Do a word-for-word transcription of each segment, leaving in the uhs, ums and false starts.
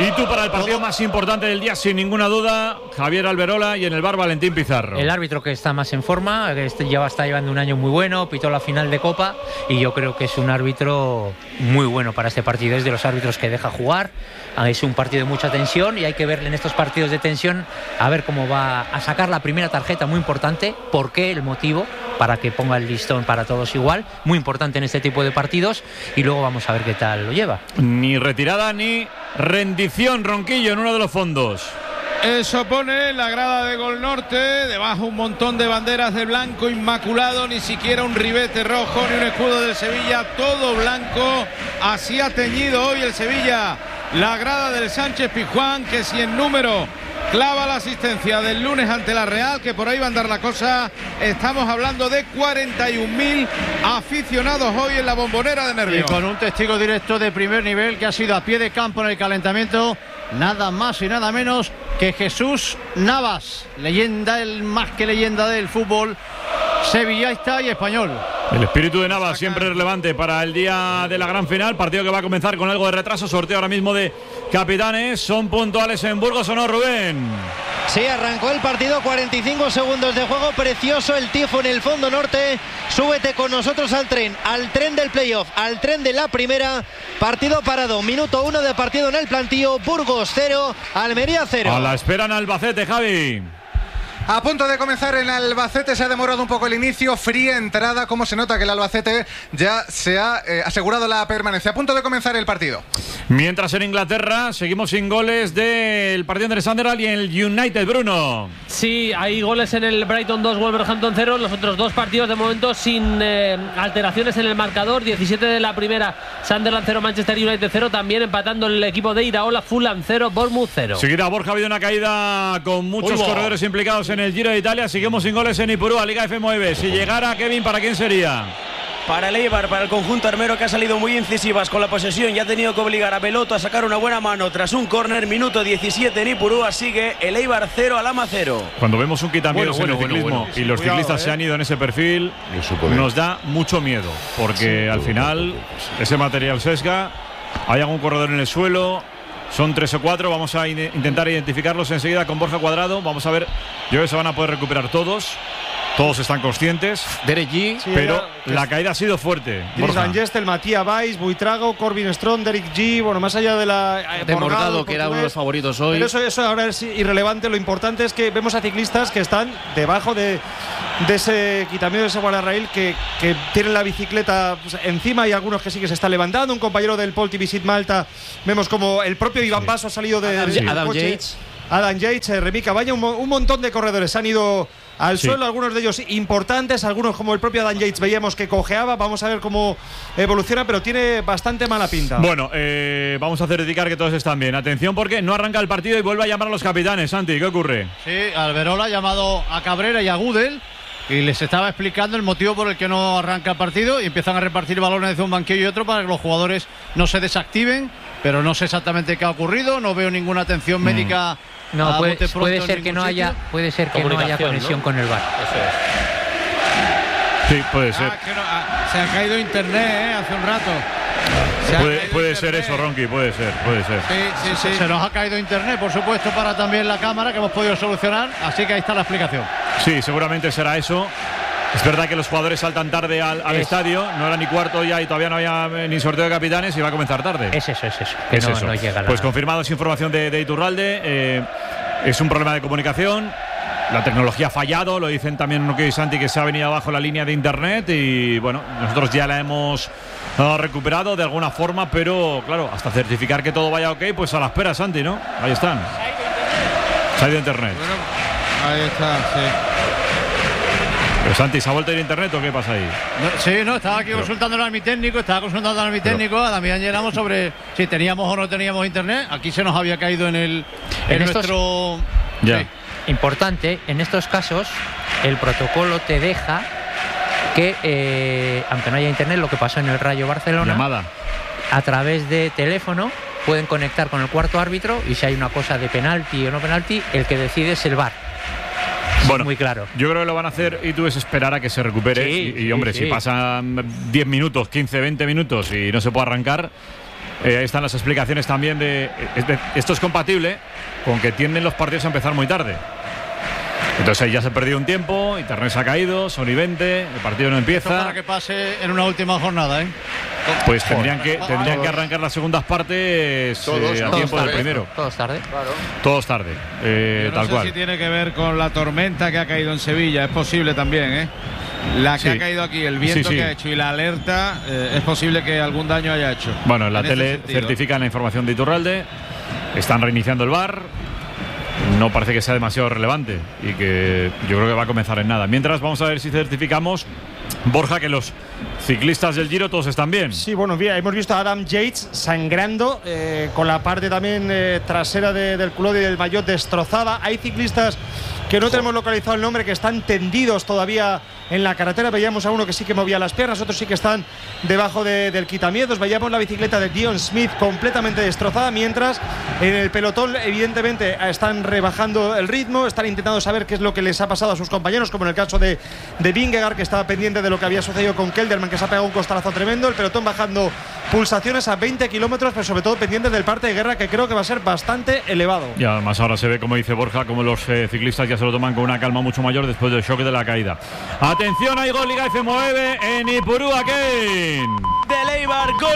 Y tú para el partido más importante del día, sin ninguna duda, Javier Alberola, y en el bar Valentín Pizarro. El árbitro que está más en forma, que este ya está llevando un año muy bueno, pitó la final de Copa y yo creo que es un árbitro muy bueno para este partido. Es de los árbitros que deja jugar, es un partido de mucha tensión y hay que verle en estos partidos de tensión a ver cómo va a sacar la primera tarjeta, muy importante. ¿Por qué? El motivo, para que ponga el listón para todos igual, muy importante en este tipo de partidos, y luego vamos a ver qué tal lo lleva. Ni retirada ni rendición, Ronquillo, en uno de los fondos. Eso pone la grada de Gol Norte, debajo un montón de banderas de blanco inmaculado, ni siquiera un ribete rojo ni un escudo del Sevilla, todo blanco. Así ha teñido hoy el Sevilla la grada del Sánchez Pizjuán, que si en número clava la asistencia del lunes ante la Real, que por ahí va a andar la cosa, estamos hablando de cuarenta y un mil aficionados hoy en la Bombonera de Nervión. Y con un testigo directo de primer nivel que ha sido a pie de campo en el calentamiento, nada más y nada menos que Jesús Navas, leyenda, el más que leyenda del fútbol sevillista y español. El espíritu de Navas siempre relevante para el día de la gran final, partido que va a comenzar con algo de retraso, sorteo ahora mismo de capitanes. ¿Son puntuales en Burgos o no, Rubén? Sí, arrancó el partido, cuarenta y cinco segundos de juego, precioso el tifo en el fondo norte. Súbete con nosotros al tren, al tren del playoff, al tren de la primera. Partido parado, minuto uno de partido en el plantío. Burgos cero, Almería cero. A la espera en Albacete, Javi. A punto de comenzar en Albacete, se ha demorado un poco el inicio, fría entrada, como se nota que el Albacete ya se ha eh, asegurado la permanencia. A punto de comenzar el partido. Mientras en Inglaterra seguimos sin goles del partido entre Sunderland y el United, Bruno. Sí, hay goles en el Brighton dos, Wolverhampton cero, los otros dos partidos de momento sin eh, alteraciones en el marcador. diecisiete de la primera, Sunderland cero, Manchester United cero, también empatando el equipo de Iraola, Fulham cero, Bournemouth cero. Seguirá Borja, ha habido una caída con muchos Uy, corredores implicados en el Giro de Italia. Seguimos sin goles en Ipurúa, Liga F nueve. Si llegara Kevin, ¿para quién sería? Para el Eibar, para el conjunto armero, que ha salido muy incisivas con la posesión y ha tenido que obligar a Beloto a sacar una buena mano tras un córner. Minuto diecisiete en Ipurúa, sigue el Eibar cero, Alama cero. Cuando vemos un quitamiedos bueno, en el bueno, ciclismo bueno, bueno. y los Cuidado, ciclistas eh. se han ido en ese perfil, nos da mucho miedo, porque al final ese material sesga, hay algún corredor en el suelo. Son tres o cuatro, vamos a in- intentar identificarlos enseguida con Borja Cuadrado. Vamos a ver, yo creo que se van a poder recuperar todos. Todos están conscientes, Derek G, sí, pero ya, la caída ha sido fuerte. Dries Van Gestel, Matías Valls, Buitrago, Corbin Strong, Derek G, bueno, más allá de la eh, de Morgado, Morgado que era uno de los favoritos hoy. Pero eso, eso ahora es irrelevante. Lo importante es que vemos a ciclistas que están debajo de, de ese quitamiento, de ese guardarraíl, que, que tienen la bicicleta pues, encima. Hay algunos que sí que se están levantando. Un compañero del Polti Visit Malta, vemos como el propio Iván Basso ha salido de, Adam, del Adam coche. Yates. Adam Yates, eh, Remica Valla, un, un montón de corredores han ido al Sí. suelo, algunos de ellos importantes, algunos como el propio Adam Yates veíamos que cojeaba. Vamos a ver cómo evoluciona, pero tiene bastante mala pinta. Bueno, eh, vamos a certificar que todos están bien. Atención, porque no arranca el partido y vuelve a llamar a los capitanes. Santi, ¿qué ocurre? Sí, Alberola ha llamado a Cabrera y a Gudel y les estaba explicando el motivo por el que no arranca el partido, y empiezan a repartir balones de un banquillo y otro para que los jugadores no se desactiven, pero no sé exactamente qué ha ocurrido, no veo ninguna atención Mm. médica. No, puede, bote pronto puede en ser que ningún no haya, sitio. puede ser que no haya conexión, ¿no?, con el V A R. Eso es. Sí, puede ser. Ah, que no, ah, se ha caído internet, ¿eh? Hace un rato. Se ha Puede, caído puede internet. ser eso, Ronqui, puede ser, puede ser. Sí, sí, sí. Se nos ha caído internet, por supuesto, para también la cámara, que hemos podido solucionar, así que ahí está la explicación. Sí, seguramente será eso. Es verdad que los jugadores saltan tarde al, al Es- estadio, no era ni cuarto ya y todavía no había eh, ni sorteo de capitanes y va a comenzar tarde. Es eso, es eso. Que Es no, eso. no llega la... Pues confirmado, es información de, de Iturralde. Eh, es un problema de comunicación. La tecnología ha fallado, lo dicen también Nuque y Santi, que se ha venido abajo la línea de internet y bueno, nosotros ya la hemos eh, recuperado de alguna forma, pero claro, hasta certificar que todo vaya ok, pues a la espera, Santi, ¿no? Ahí están. Se ha ido internet. Bueno, ahí está, sí. Pero Santi, ¿se ha vuelto a ir internet o qué pasa ahí? No, sí, no, estaba aquí consultando al mi técnico, estaba consultando al mi técnico, a Damián llegamos sobre si teníamos o no teníamos internet. Aquí se nos había caído en el en, En estos- nuestro. Ya. Sí. Importante, en estos casos el protocolo te deja que, eh, aunque no haya internet, lo que pasó en el Rayo Barcelona, Llamada. a través de teléfono pueden conectar con el cuarto árbitro y si hay una cosa de penalti o no penalti, el que decide es el V A R. Bueno, muy claro. Yo creo que lo van a hacer y tú es esperar a que se recupere. Sí, y, y, sí, hombre, sí. si pasan diez minutos, quince, veinte minutos y no se puede arrancar, Eh, ahí están las explicaciones también de, de. Esto es compatible con que tienden los partidos a empezar muy tarde. Entonces ahí ya se ha perdido un tiempo, Internet se ha caído, son y veinte, el partido no empieza. Esto para que pase en una última jornada, ¿eh? Pues tendrían que, tendrían que arrancar las segundas partes todos, eh, a todos tiempo tarde, del primero. Todos tarde. Claro. Todos tarde, eh, Yo no tal sé cual. si tiene que ver con la tormenta que ha caído en Sevilla, es posible también, ¿eh? La que Sí. ha caído aquí, el viento Sí, sí. que ha hecho y la alerta, eh, es posible que algún daño haya hecho. Bueno, en la En ese tele sentido. certifican la información de Iturralde, están reiniciando el V A R. No parece que sea demasiado relevante y que yo creo que va a comenzar en nada. Mientras, vamos a ver si certificamos, Borja, que los ciclistas del Giro todos están bien. Sí, bueno, bien, hemos visto a Adam Yates sangrando, eh, con la parte también eh, trasera de, del culo y del maillot destrozada. Hay ciclistas que no tenemos localizado el nombre, que están tendidos todavía en la carretera. Veíamos a uno que sí que movía las piernas, otros sí que están debajo de, del quitamiedos. Veíamos la bicicleta de Dion Smith completamente destrozada, mientras en el pelotón evidentemente están rebajando el ritmo, están intentando saber qué es lo que les ha pasado a sus compañeros, como en el caso de, de Vingegaard, que estaba pendiente de lo que había sucedido con Kelderman, que se ha pegado un costalazo tremendo. El pelotón bajando pulsaciones a veinte kilómetros, pero sobre todo pendiente del parte de guerra, que creo que va a ser bastante elevado. Y además ahora se ve, como dice Borja, como los eh, ciclistas ya se lo toman con una calma mucho mayor después del shock de la caída. Atención, hay gol, Liga F nueve en Ipurúa, Kane. Del Eibar, gol.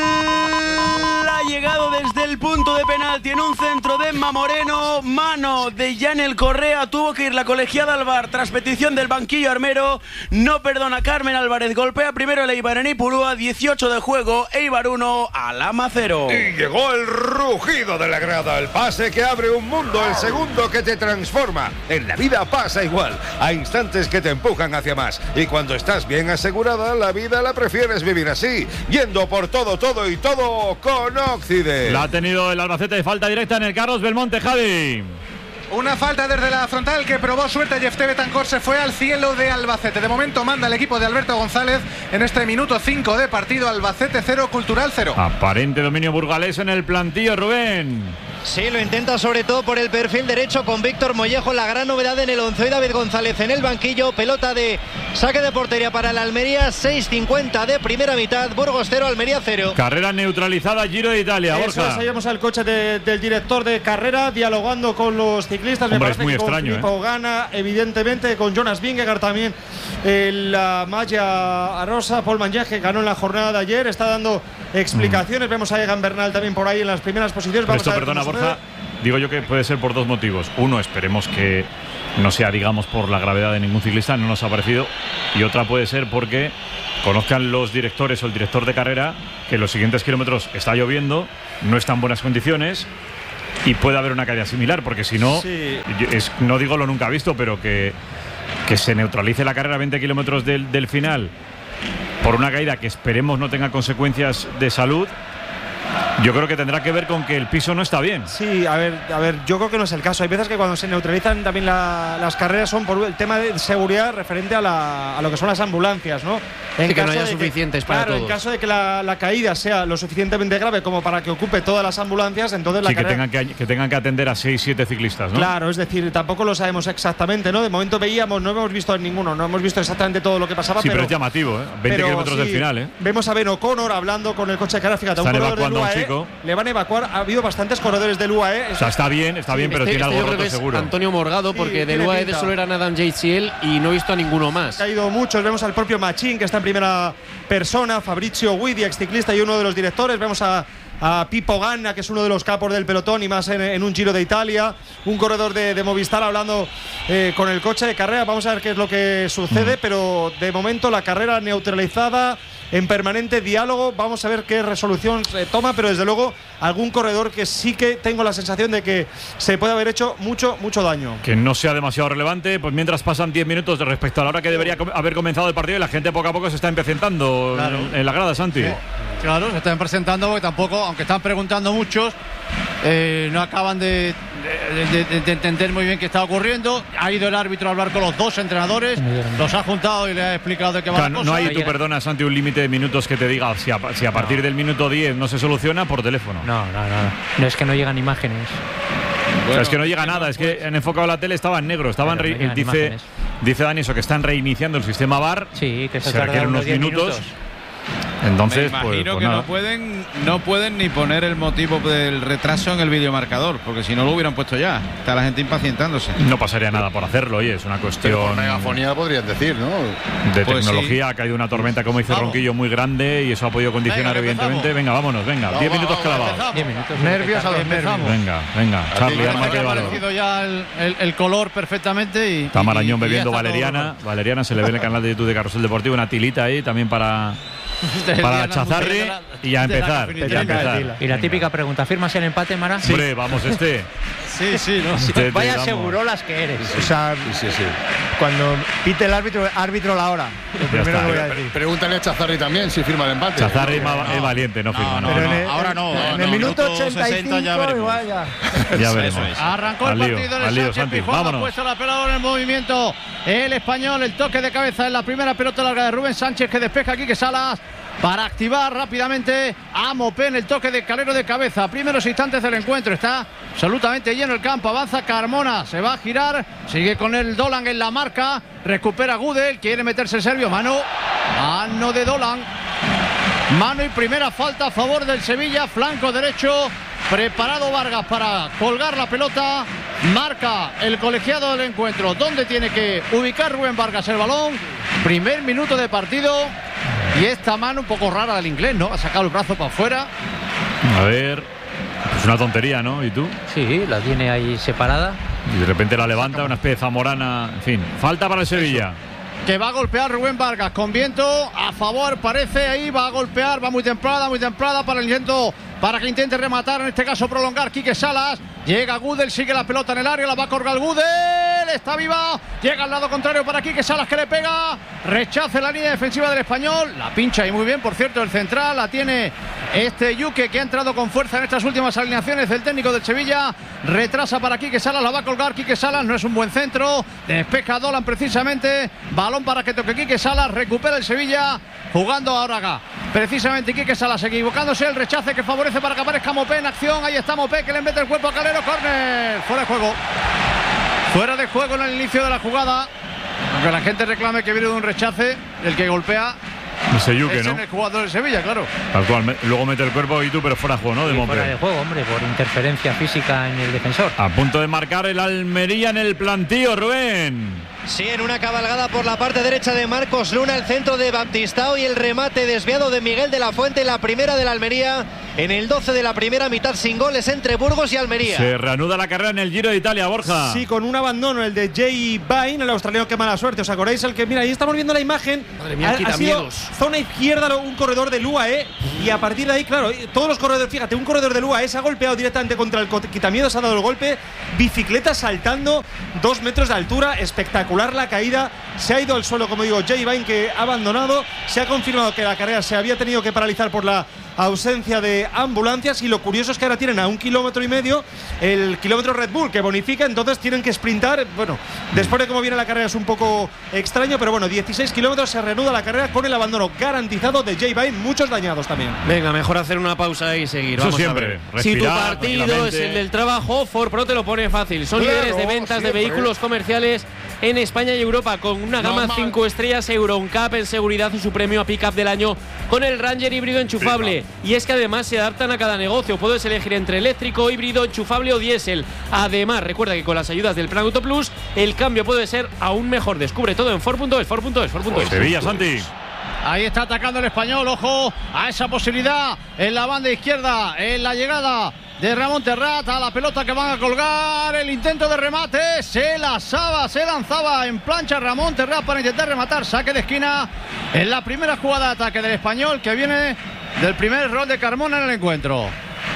Ha llegado desde el punto de penalti en un centro de Emma Moreno, mano de Yanel Correa. Tuvo que ir la colegiada al V A R tras petición del banquillo armero. No perdona Carmen Álvarez, golpea primero el Eibar en Ipurúa. Dieciocho de juego, Eibar uno, Alhama cero. Y llegó el rugido de la grada, el pase que abre un mundo, el segundo que te transforma. En la vida pasa igual, hay instantes que te empujan hacia más, y cuando estás bien asegurada, la vida la prefieres vivir así, yendo por todo, todo y todo con Occident. La ha tenido el Albacete de falta directa en el Carlos Belmonte, Javi. Una falta desde la frontal que probó suerte. Jefté Betancor se fue al cielo de Albacete. De momento manda el equipo de Alberto González en este minuto cinco de partido. Albacete cero, Cultural cero. Aparente dominio burgalés en el plantillo, Rubén. Sí, lo intenta sobre todo por el perfil derecho con Víctor Mollejo. La gran novedad en el once, hoy David González en el banquillo. Pelota de saque de portería para el Almería. seis cincuenta de primera mitad. Burgos cero, Almería cero. Carrera neutralizada, Giro de Italia, Eso Borja. es, ahí vemos al coche de, del director de carrera dialogando con los ciclistas. Hombre, Me es parece muy que con extraño, Filippo ¿eh? Ganna, evidentemente, con Jonas Vingegaard también. Eh, la malla rosa, Paul Manges, que ganó en la jornada de ayer, está dando explicaciones. Mm. Vemos a Egan Bernal también por ahí en las primeras posiciones. Vamos esto, a ver perdona, cómo Borja. Digo yo que puede ser por dos motivos. Uno, esperemos que no sea, digamos, por la gravedad de ningún ciclista, no nos ha parecido. Y otra puede ser porque conozcan los directores o el director de carrera que en los siguientes kilómetros está lloviendo, no está en buenas condiciones y puede haber una caída similar, porque si no, Sí. es, no digo lo nunca visto, pero que, que se neutralice la carrera a veinte kilómetros del, del final por una caída que esperemos no tenga consecuencias de salud. Yo creo que tendrá que ver con que el piso no está bien. Sí, a ver, a ver, yo creo que no es el caso. Hay veces que cuando se neutralizan también la, las carreras son por el tema de seguridad referente a, la, a lo que son las ambulancias, ¿no? En Sí, que no haya de suficientes para claro, todos. en caso de que la, la caída sea lo suficientemente grave como para que ocupe todas las ambulancias, entonces la Sí, que carrera… tengan que, que tengan que atender a seis, siete ciclistas, ¿no? Claro, es decir, tampoco lo sabemos exactamente, ¿no? De momento veíamos, no hemos visto en ninguno, no hemos visto exactamente todo lo que pasaba, Sí, pero, pero es llamativo, ¿eh? veinte pero kilómetros sí, del final, ¿eh? Vemos a Ben O'Connor hablando con el coche de carrera. Fíjate, Están un corredor del evacuando a un U A E, chico. le van a evacuar. Ha habido bastantes corredores del U A E. O sea, está bien, está bien, pero este, tiene este algo yo creo roto que es seguro. Antonio Morgado, Sí, porque del tiene U A E de pinta. solo eran Adam Yates y él, y no he visto a ninguno más. Ha caído muchos. Vemos al propio Machín, que está en primera persona, Fabrizio Guidi, ex ciclista y uno de los directores. Vemos a, a Pippo Ganna, que es uno de los capos del pelotón y más en, en un Giro de Italia. Un corredor de, de Movistar hablando eh, con el coche de carrera. Vamos a ver qué es lo que sucede, mm. pero de momento la carrera neutralizada, en permanente diálogo. Vamos a ver qué resolución se toma, pero desde luego algún corredor que sí que tengo la sensación de que se puede haber hecho mucho, mucho daño. Que no sea demasiado relevante, pues mientras pasan diez minutos de respecto a la hora que debería com- haber comenzado el partido y la gente poco a poco se está empecentando Claro. en, en la grada, Santi. Sí. Claro, se están presentando porque tampoco, aunque están preguntando muchos, eh, no acaban de, de, de, de entender muy bien qué está ocurriendo. Ha ido el árbitro a hablar con los dos entrenadores, los ha juntado y le ha explicado de qué va Claro, la no cosa. hay, tú perdona, Santi, un límite de minutos que te diga si a, si a partir del minuto diez no se soluciona por teléfono. No, no, no. No es que no llegan imágenes. O sea, es que no llega nada, es que en enfocado la tele estaba en negro, estaban Pero no re- llegan dice, imágenes. dice Dani eso, que están reiniciando el sistema V A R. Sí, que se, Se tarda requieren unos diez minutos. Entonces, Me pues, imagino pues que nada. no pueden, no pueden ni poner el motivo del retraso en el videomarcador, porque si no lo hubieran puesto ya. Está la gente impacientándose. No pasaría nada por hacerlo, oye, es una Pero cuestión por megafonía podrían decir, ¿no? de Pues tecnología. sí. Ha caído una tormenta, como dice Vamos. Ronquillo, muy grande y eso ha podido condicionar, Venga, evidentemente. empezamos. Venga, vámonos, venga. Vamos, Diez minutos vamos, clavados. diez minutos. Nervios a los nervios. Venga, venga. ti Charlie, que ármate Me de ha valor. parecido ya el, el- el color perfectamente y Está y- Marañón y ya bebiendo está todo valeriana. normal. Valeriana se le ve en el canal de YouTube de Carrusel Deportivo, una tilita ahí también para, Del para Diana Chazarri. Mujer de la- Y ya de la empezar. cafetería. Ya empezar. Y la Venga. típica pregunta, ¿firmas el empate, Mara? Hombre, vamos, este. Sí, sí, ¿no? Este te Vaya damos. segurolas que eres. O sea, Sí, sí. cuando pite el árbitro, árbitro la hora. Lo primero está. que voy a decir. Pregúntale a Chazarri también si firma el empate. Chazarri ma- es valiente, no firma. No, Pero no. en el, ahora no, En no, el no, minuto minuto ochenta y cinco, sesenta ya veremos. igual ya. Ya veremos. Eso es. Arrancó Al el lío, partido de al lío, Sánchez Santi, Pizjuán, ha vámonos. puesto la pelota en el movimiento el español, el toque de cabeza en la primera pelota larga de Rubén Sánchez que despeja aquí que Salas para activar rápidamente a Mopé en el toque de Calero de cabeza. Primeros instantes del encuentro, está absolutamente lleno el campo, avanza Carmona, se va a girar, sigue con el Dolan en la marca, recupera Gudel, quiere meterse el serbio, mano, mano de Dolan. Mano y primera falta a favor del Sevilla, flanco derecho, preparado Vargas para colgar la pelota, marca el colegiado del encuentro, donde tiene que ubicar Rubén Vargas el balón, primer minuto de partido y esta mano un poco rara del inglés, ¿no? Ha sacado el brazo para afuera. A ver, es una tontería, ¿no? ¿Y tú? Sí, la tiene ahí separada. Y de repente la levanta, una especie de zamorana. En fin, falta para el Sevilla. Que va a golpear Rubén Vargas con viento a favor, parece ahí, va a golpear, va muy templada, muy templada para el intento, para que intente rematar, en este caso prolongar Quique Salas. Llega Gudel, sigue la pelota en el área, la va a colgar Gudel, está viva, llega al lado contrario para Quique Salas que le pega, rechaza la línea defensiva del español, la pincha y muy bien, por cierto, el central, la tiene este Yuque que ha entrado con fuerza en estas últimas alineaciones del técnico del Sevilla, retrasa para Quique Salas, la va a colgar Quique Salas, no es un buen centro, despeja Dolan precisamente, balón para que toque Quique Salas, recupera el Sevilla, jugando ahora acá, precisamente Quique Salas equivocándose, el rechace que favorece para que aparezca Mopé en acción, ahí está Mopé que le mete el cuerpo a Calero, córner, fuera de juego, fuera de juego en el inicio de la jugada, aunque la gente reclame que viene de un rechace, el que golpea Ese Yuque, es ¿no? en el jugador del Sevilla, claro. Tal cual. Me- Luego mete el cuerpo y tú, pero fuera de juego, ¿no? De Y fuera de Monpe. juego, hombre, por interferencia física en el defensor. A punto de marcar el Almería en el plantío, Rubén. Sí, en una cabalgada por la parte derecha de Marcos Luna, el centro de Baptistao y el remate desviado de Miguel de la Fuente, la primera de la Almería, en el doce de la primera mitad sin goles entre Burgos y Almería. Se reanuda la carrera en el Giro de Italia, Borja. Sí, con un abandono, el de Jay Vine, el australiano que mala suerte. ¿Os acordáis? El que, mira, ahí estamos viendo la imagen. Madre mía, ha, quita ha sido miedos. zona izquierda, un corredor del U A E. Y a partir de ahí, claro, todos los corredores, fíjate, un corredor del U A E se ha golpeado directamente contra el quitamiedos, ha dado el golpe. Bicicleta saltando, dos metros de altura, espectacular la caída. Se ha ido al suelo, como digo, Jay Vine, que ha abandonado. Se ha confirmado que la carrera se había tenido que paralizar por la ausencia de ambulancias, y lo curioso es que ahora tienen a un kilómetro y medio el kilómetro Red Bull que bonifica, entonces tienen que sprintar. Bueno, después de cómo viene la carrera es un poco extraño, pero bueno, dieciséis kilómetros, se reanuda la carrera con el abandono garantizado de Jay Vine, muchos dañados también. Venga, mejor hacer una pausa y seguir. Eso Vamos siempre, a ver. respirar Si tu partido es tranquilamente. el del trabajo, Ford Pro te lo pone fácil. Son Claro, líderes de ventas siempre. de vehículos comerciales en España y Europa, con una gama Normal. cinco estrellas Euro N C A P en seguridad y su premio a Pickup del año con el Ranger híbrido enchufable. Y es que además se adaptan a cada negocio. Puedes elegir entre eléctrico, híbrido, enchufable o diésel. Además, recuerda que con las ayudas del Plan Auto Plus, el cambio puede ser aún mejor. Descubre todo en Ford punto es, Ford punto es, Ford punto es. Sevilla, Santi. Ahí está atacando el español, ojo a esa posibilidad en la banda izquierda, en la llegada de Ramón Terrat, a la pelota que van a colgar, el intento de remate, se lanzaba, se lanzaba en plancha Ramón Terrat para intentar rematar, saque de esquina en la primera jugada de ataque del español que viene del primer rol de Carmona en el encuentro.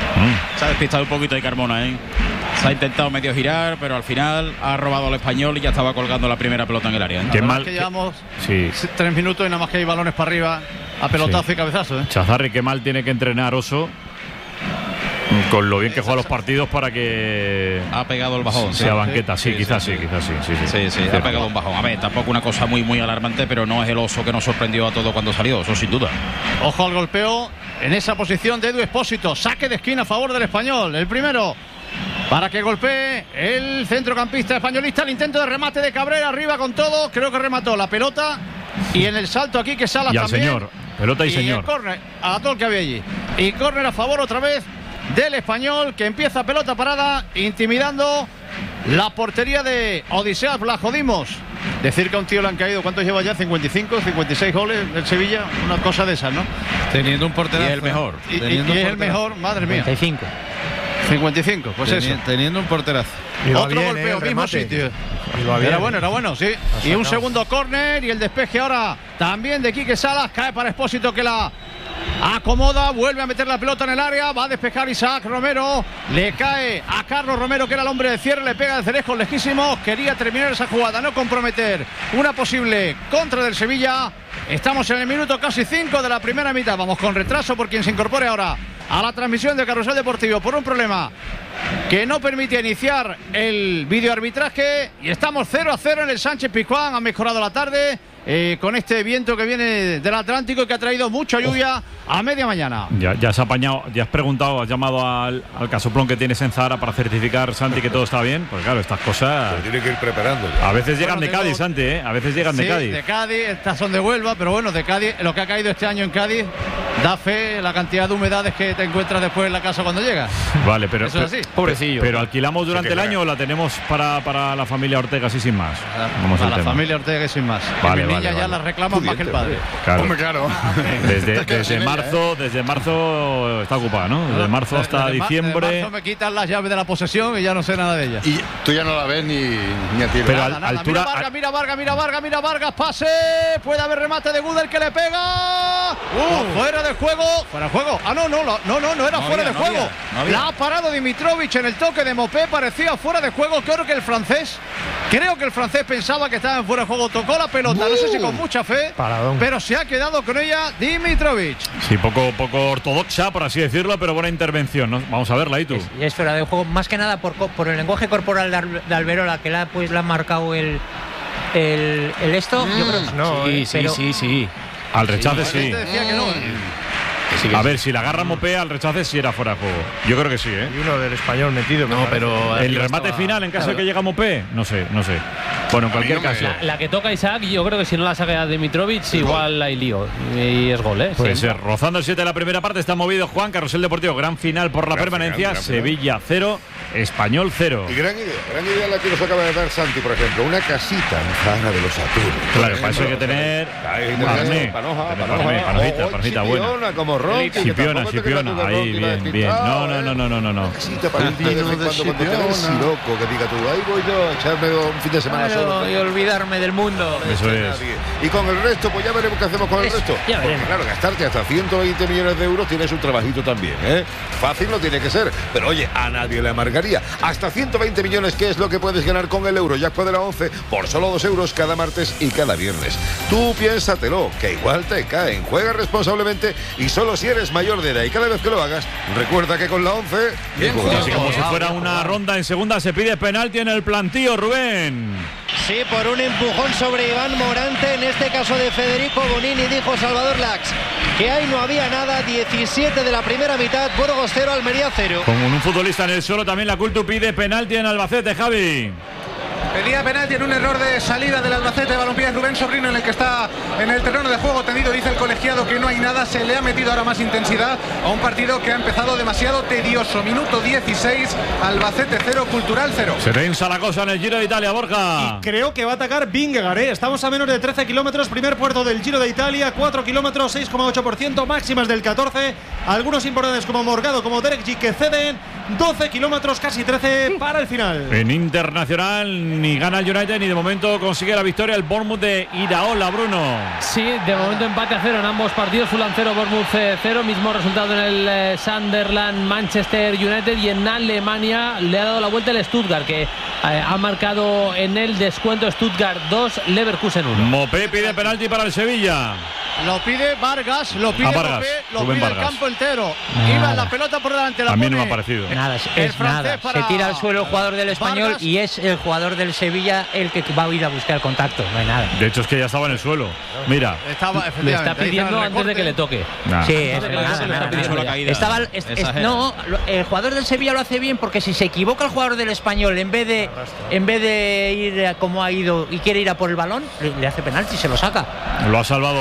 Se ha despistado un poquito de Carmona, ¿eh? Se ha intentado medio girar, pero al final ha robado al español y ya estaba colgando la primera pelota en el área, ¿eh? Qué La verdad mal. es que llevamos Sí. tres minutos y nada más que hay balones para arriba a pelotazo Sí. y cabezazo, ¿eh? Chazarri, qué mal tiene que entrenar Oso con lo bien que juega los partidos para que Ha pegado el bajón. sea sí. banqueta. Sí, Sí, quizás sí, sí, sí. quizás sí. Sí, sí. Sí, sí, ha pegado un bajón. A ver, tampoco una cosa muy, muy alarmante, pero no es el Oso que nos sorprendió a todos cuando salió, eso sin duda. Ojo al golpeo en esa posición de Edu Espósito. Saque de esquina a favor del español. El primero para que golpee el centrocampista españolista. El intento de remate de Cabrera arriba con todo. Creo que remató la pelota. Y en el salto aquí que Salas Y al también. señor. Pelota y, y señor. el córner a todo el que había allí. Y córner a favor otra vez del Español, que empieza pelota parada, intimidando la portería de Odiseas. La jodimos. Decir que a un tío le han caído, ¿cuántos lleva ya? cincuenta y cinco, cincuenta y seis goles el Sevilla, una cosa de esas, ¿no? Teniendo un porterazo. Y el mejor. Y, y, y es el mejor, madre mía. cincuenta y cinco. cincuenta y cinco, pues Teni eso. Teniendo un porterazo. Y va Otro bien, golpeo, eh, el mismo remate. sitio. Y va bien. Era bueno, era bueno, sí. Y un sacado. segundo córner y el despeje ahora también de Quique Salas. Cae para Expósito, que la acomoda, vuelve a meter la pelota en el área, va a despejar Isaac Romero, le cae a Carlos Romero, que era el hombre de cierre, le pega de cerejos lejísimos. Quería terminar esa jugada, no comprometer una posible contra del Sevilla. Estamos en el minuto casi cinco de la primera mitad. Vamos con retraso por quien se incorpore ahora a la transmisión de Carrusel Deportivo por un problema que no permite iniciar el videoarbitraje. Y estamos cero a cero en el Sánchez Pizjuán. Ha mejorado la tarde eh, con este viento que viene del Atlántico y que ha traído mucha lluvia a media mañana. Ya, ya has apañado, ya has preguntado, has llamado al, al casoplón que tienes en Zahara para certificar, Santi, que todo está bien. Pues claro, estas cosas. Se tiene que ir preparando. A veces llegan Bueno, de tengo- Cádiz, Santi, ¿eh? A veces llegan Sí, de Cádiz. de Cádiz, estas son de Huelva, pero bueno, de Cádiz, lo que ha caído este año en Cádiz da fe la cantidad de humedades que te encuentras después en la casa cuando llegas. Vale, pero. Eso es así. Pobrecillo. Pero alquilamos durante Sí, que el año o la tenemos para, para la familia Ortega, así sin más. Vamos a al la tema. familia Ortega y sin más. Vale, que mis vale, niñas ya vale. las reclaman más que el padre. Claro. Hombre, claro. Desde, Te quedas sin desde ella, marzo, desde marzo está ocupada, ¿no? Desde marzo De- hasta desde mar- diciembre. desde marzo me quitan las llaves de la posesión y ya no sé nada de ellas. Y tú ya no la ves ni, ni a tiro. Pero Nada, al- nada. altura- Mira Vargas, mira Vargas, mira Vargas, mira Vargas, pase. Puede haber remate de Gudel que le pega. Uh, fuera de juego. Fuera de juego. Ah, no, no, no, no, no, no era No fuera había, de no juego. había, no había. La ha parado Dimitrovic en el toque de Mopé, parecía fuera de juego. Creo que el francés, creo que el francés pensaba que estaba en fuera de juego. Tocó la pelota, no sé si con mucha fe, Paradón. pero se ha quedado con ella Dimitrovic. Sí, poco, poco ortodoxa, por así decirlo, pero buena intervención, ¿no? Vamos a verla ahí tú. Es, es fuera de juego, más que nada por, co- por el lenguaje corporal de, Al- de Alberola, que le ha, pues, le ha marcado el, el, el esto. Yo creo que No, Sí, eh, sí, pero- sí, sí. Al rechace Este sí. decía que no. A ver, si la agarra Mopé al rechace sí era fuera de juego. Yo creo que sí, ¿eh? y uno del español metido. me No, parece. pero. El arriba remate estaba- final en caso de Claro. que llega Mopé, no sé, no sé. Bueno, en cualquier no me- caso. La, la que toca Isaac, yo creo que si no la saca Dimitrovic, igual hay lío. Y es gol, ¿eh? Puede Sí. ser. Rozando el siete de la primera parte, está movido Juan. Carrusel Deportivo, gran final por la Gran permanencia. final, gran final. Sevilla cero, Español cero. Y gran idea, gran idea la que nos acaba de dar Santi, por ejemplo, una casita en Zahara de los Atunes. Claro, para eso hay que tener Ahí, carné. panoja, Tener panoja. carné, panojita, Oh, panojita chipiona, buena. como Ronchi, que Chipiona, tampoco te chipiona. creas tú que Ahí, Ronchi la bien, bien. despistado, No, no, ¿eh? no, no, no, no, no. Casita para irte de vez en Vino de cuando cuando te ves Chipiona. siroco, que diga tú, ahí voy yo a echarme un fin de semana Claro, solo. y olvidarme del mundo. Eso es. Nadie. Y con el resto, pues ya veremos qué hacemos con el Eso, resto. ya Porque, veremos. claro, gastarte hasta ciento veinte millones de euros tienes un trabajito también, ¿eh? Fácil no tiene que ser, pero oye, a nadie le amargaría. Hasta ciento veinte millones, ¿qué es lo que puedes ganar con el Eurojackpot de la once? Por solo dos euros cada martes y cada viernes. Tú piénsatelo, que igual te caen. Juega responsablemente y solo si eres mayor de edad. Y cada vez que lo hagas, recuerda que con la once... Bien juegas. Así como si fuera una ronda en segunda, se pide penalti en el plantío, Rubén. Sí, por un empujón sobre Iván Morante, en este caso de Federico Bonini, dijo Salvador Lax que ahí no había nada. Diecisiete de la primera mitad, Burgos cero, Almería cero. Con un futbolista en el suelo, también la Cultu pide penalti en Albacete, Javi. Pedía penalti en un error de salida del Albacete de Balompié, Rubén Sobrino, en el que está en el terreno de juego tendido. Dice el colegiado que no hay nada, se le ha metido ahora más intensidad a un partido que ha empezado demasiado tedioso. Minuto dieciséis, Albacete cero, Cultural cero. Se tensa la cosa en el Giro de Italia, Borja. Creo que va a atacar Vingegaard, ¿eh? Estamos a menos de trece kilómetros, primer puerto del Giro de Italia, cuatro kilómetros, seis coma ocho por ciento, máximas del catorce. Algunos importantes como Morgado, como Derek G, que ceden doce kilómetros, casi trece para el final. En internacional ni gana el United ni de momento consigue la victoria el Bournemouth de Iraola, Bruno. Sí, de momento empate a cero en ambos partidos. Fulham cero, Bournemouth cero. Mismo resultado en el eh, Sunderland, Manchester United. Y en Alemania le ha dado la vuelta el Stuttgart, que eh, ha marcado en el descuento Stuttgart dos, Leverkusen uno. Mopé pide penalti para el Sevilla. Lo pide Vargas, lo pide Ah, Vargas, Mopé, lo Rubén pide el Vargas. campo entero. Nada. Iba la pelota por delante, la A mí no pone me ha parecido. Nada, es, el es francés nada. para Se tira al suelo el jugador del Español Vargas. y es el jugador del Sevilla el que va a ir a buscar el contacto. No hay nada. De hecho es que ya estaba en el suelo. Mira. Estaba, Le efectivamente, está ahí está pidiendo el antes de que le recorte. toque. Nah. Sí, eso, Se nada, le está nada, pidiendo nada. la caída. Estaba, es- es- Exagera. no, lo- el jugador del Sevilla lo hace bien porque si se equivoca el jugador del Español en vez de en vez de ir a como ha ido y quiere ir a por el balón, le, le hace penalti y se lo saca. Lo ha salvado bien, no,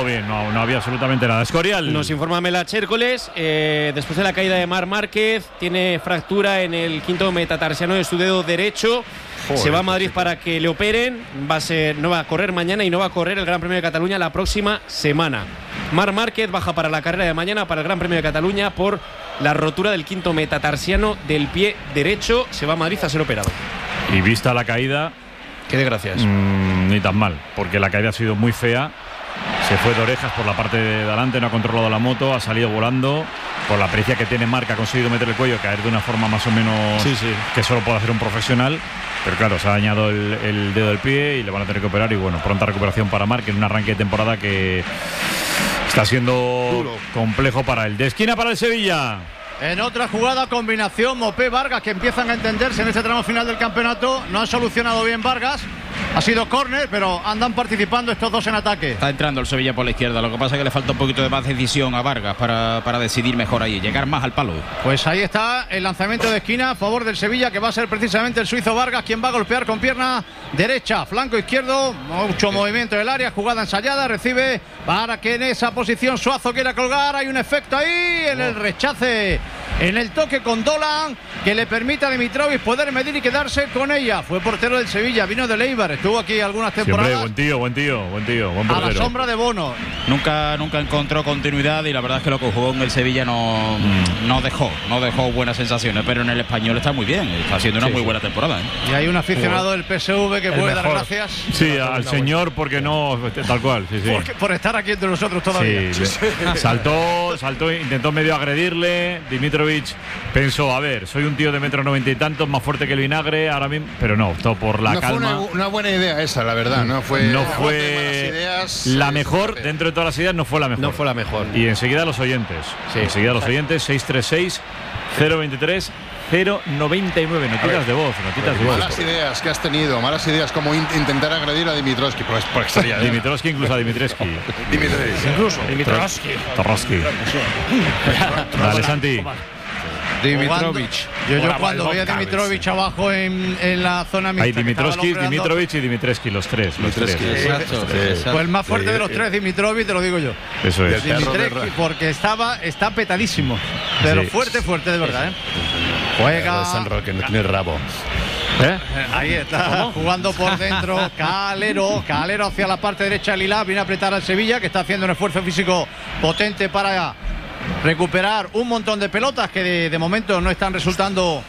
no, no había absolutamente nada. Escorial. Nos informa Mela Chércoles, eh, después de la caída de Marc Márquez, tiene fractura en el quinto metatarsiano de su dedo derecho. Joder, se va a Madrid para que le operen. Va a ser, no va a correr mañana y no va a correr el Gran Premio de Cataluña la próxima semana. Marc Márquez baja para la carrera de mañana para el Gran Premio de Cataluña por la rotura del quinto metatarsiano del pie derecho. Se va a Madrid a ser operado. Y vista la caída, qué desgracias. Mmm, ni tan mal, porque la caída ha sido muy fea. Se fue de orejas por la parte de delante, no ha controlado la moto, ha salido volando. Por la pericia que tiene Marc, ha conseguido meter el cuello y caer de una forma más o menos sí, sí. que solo puede hacer un profesional. Pero claro, se ha dañado el, el dedo del pie y le van a tener que operar. Y bueno, pronta recuperación para Marc en un arranque de temporada que está siendo Duro. complejo para él. De esquina para el Sevilla. En otra jugada, combinación Mopé-Vargas, que empiezan a entenderse en este tramo final del campeonato. No ha solucionado bien Vargas. Ha sido córner, pero andan participando estos dos en ataque. Está entrando el Sevilla por la izquierda. Lo que pasa es que le falta un poquito de más decisión a Vargas para, para decidir mejor ahí, llegar más al palo. Pues ahí está el lanzamiento de esquina a favor del Sevilla, que va a ser precisamente el suizo Vargas quien va a golpear con pierna derecha, flanco izquierdo. Mucho movimiento del área, jugada ensayada, recibe para que en esa posición Suazo quiera colgar. Hay un efecto ahí en el rechace, en el toque con Dolan, que le permite a Dimitrovic poder medir y quedarse con ella. Fue portero del Sevilla, vino de Eibar, estuvo aquí algunas temporadas. Siempre, buen tío, buen tío, buen tío, buen portero. A la sombra de Bono. Nunca, nunca encontró continuidad y la verdad es que lo que jugó en el Sevilla no, mm. no dejó, no dejó buenas sensaciones, pero en el Español está muy bien, está haciendo una sí, muy buena temporada. ¿eh? Y hay un aficionado del P S V que el puede mejor. dar gracias. Sí, al señor porque no, tal cual, sí, sí. Porque, por estar aquí entre nosotros todavía. Sí, sí. Saltó, saltó, intentó medio agredirle. Dimitrovic pensó, a ver, soy un tío de metro noventa y tantos, más fuerte que el vinagre, ahora mismo, pero no, optó por la no calma. Fue una, una buena idea esa, la verdad, no fue, no fue ideas, la mejor, sí, dentro de todas las ideas no fue la mejor. No fue la mejor. Y enseguida los oyentes, sí, enseguida los oyentes, seis tres seis, cero veintitrés, cero noventa y nueve, notitas de voz, notitas de voz. Malas ideas que has tenido, malas ideas como in intentar agredir a Dimitrovski, pues por extraña. Dimitrovski, incluso a Dimitrescu. Dimitrescu. Incluso. Dimitrovski. Torroski. Dale, Santi. Dimitrovic. Yo, yo cuando veía a Dimitrovic abajo en, en la zona mixta. Hay Dimitrovski, Dimitrovic y Dimitrescu, los tres. Los tres. Exacto, sí, exacto. Pues el más fuerte de los tres, Dimitrovic, te lo digo yo. Eso es. Dimitrescu, porque estaba, está petadísimo. Pero sí. fuerte, fuerte de verdad, ¿eh? Juega. San Roque, no tiene rabo. ¿Eh? Ahí está, ¿cómo? Jugando por dentro. Calero, Calero hacia la parte derecha del Lila. Viene a apretar al Sevilla, que está haciendo un esfuerzo físico potente para recuperar un montón de pelotas que de, de momento no están resultando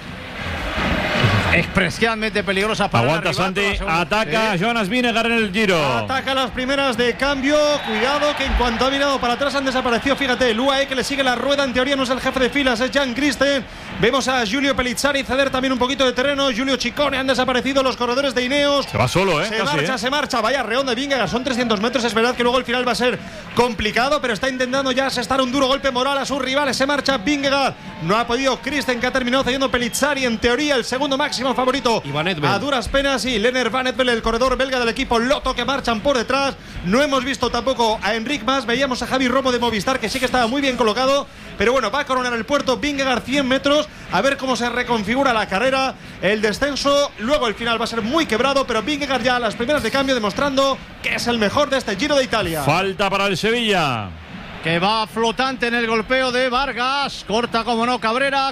especialmente peligrosas para aguanta Santi, ataca ¿Sí? Jonas Vingegaard en el Giro. Ataca las primeras de cambio. Cuidado que en cuanto ha mirado para atrás han desaparecido. Fíjate, el U A E que le sigue la rueda. En teoría no es el jefe de filas, es Jan Christen. Vemos a Giulio Pellizzari ceder también un poquito de terreno. Giulio Ciccone, han desaparecido los corredores de Ineos. Se va solo, ¿eh? Se Casi, marcha, ¿eh? se marcha. Vaya reón de Vingegaard. Son trescientos metros. Es verdad que luego el final va a ser complicado, pero está intentando ya asestar un duro golpe moral a sus rivales. Se marcha Vingegaard. No ha podido Christen, que ha terminado cediendo Pellizzari. En teoría, el segundo máximo favorito. A duras penas, y Lennart Van Eetvelt, el corredor belga del equipo Lotto, que marchan por detrás. No hemos visto tampoco a Enric Mas. Veíamos a Javi Romo de Movistar, que sí que estaba muy bien colocado. Pero bueno, va a coronar el puerto Vingegaard cien metros. A ver cómo se reconfigura la carrera. El descenso, luego el final va a ser muy quebrado. Pero Vingegaard ya a las primeras de cambio, demostrando que es el mejor de este Giro de Italia. Falta para el Sevilla, que va flotante en el golpeo de Vargas. Corta como no Cabrera.